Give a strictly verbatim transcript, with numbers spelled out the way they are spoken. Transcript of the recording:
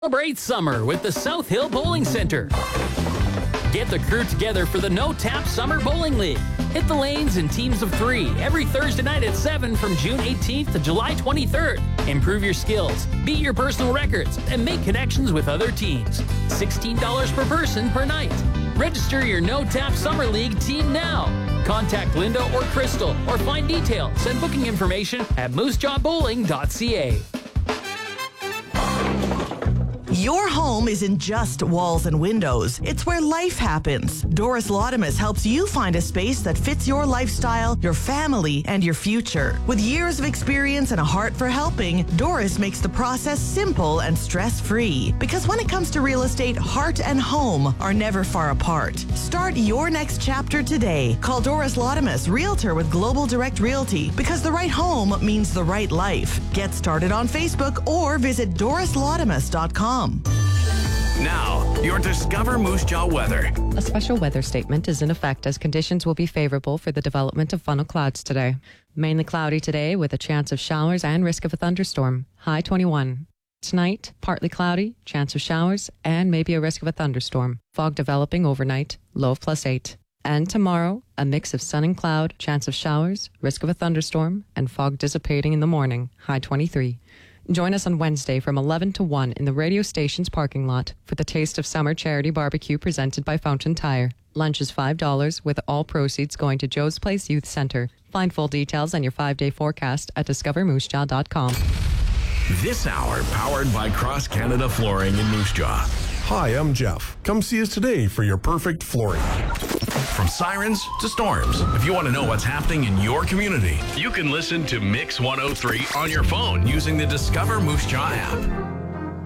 Celebrate summer with the South Hill Bowling Center. Get the crew together for the No Tap Summer Bowling League. Hit the lanes in teams of three every Thursday night at seven from June eighteenth to July twenty-third. Improve your skills, beat your personal records, and make connections with other teams. sixteen dollars per person per night. Register your No Tap Summer League team now. Contact Linda or Crystal or find details and booking information at moose jaw bowling dot c a. Your home isn't just walls and windows. It's where life happens. Doris Laudamus helps you find a space that fits your lifestyle, your family, and your future. With years of experience and a heart for helping, Doris makes the process simple and stress-free. Because when it comes to real estate, heart and home are never far apart. Start your next chapter today. Call Doris Laudamus, Realtor with Global Direct Realty, because the right home means the right life. Get started on Facebook or visit doris laudamus dot com. Now, your Discover Moose Jaw weather. A special weather statement is in effect as conditions will be favorable for the development of funnel clouds today. Mainly cloudy today with a chance of showers and risk of a thunderstorm. High twenty-one. Tonight, partly cloudy, chance of showers, and maybe a risk of a thunderstorm. Fog developing overnight, low of plus eight. And tomorrow, a mix of sun and cloud, chance of showers, risk of a thunderstorm, and fog dissipating in the morning. High twenty-three. Join us on Wednesday from eleven to one in the radio station's parking lot for the Taste of Summer charity barbecue presented by Fountain Tire. Lunch is five dollars with all proceeds going to Joe's Place Youth Center. Find full details on your five-day forecast at discover moose jaw dot com. This hour powered by Cross Canada Flooring in Moose Jaw. Hi, I'm Jeff. Come see us today for your perfect flooring. From sirens to storms, if you want to know what's happening in your community, you can listen to Mix one oh three on your phone using the Discover Moose Jaw app.